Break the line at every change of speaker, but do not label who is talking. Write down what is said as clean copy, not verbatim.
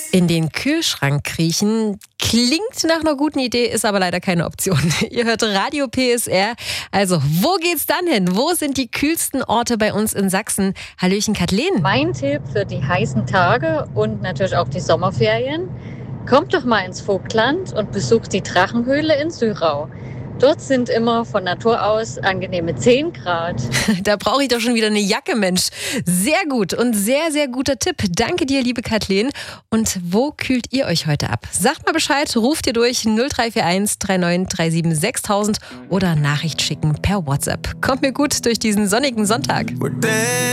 In den Kühlschrank kriechen klingt nach einer guten Idee, ist aber leider keine Option. Ihr hört Radio PSR. Also, wo geht's dann hin? Wo sind die kühlsten Orte bei uns in Sachsen? Hallöchen, Kathleen.
Mein Tipp für die heißen Tage und natürlich auch die Sommerferien: Kommt doch mal ins Vogtland und besucht die Drachenhöhle in Syrau. Dort sind immer von Natur aus angenehme 10 Grad.
Da brauche ich doch schon wieder eine Jacke, Mensch. Sehr gut und sehr, sehr guter Tipp. Danke dir, liebe Kathleen. Und wo kühlt ihr euch heute ab? Sagt mal Bescheid, ruft ihr durch 0341 3937 6000 oder Nachricht schicken per WhatsApp. Kommt mir gut durch diesen sonnigen Sonntag.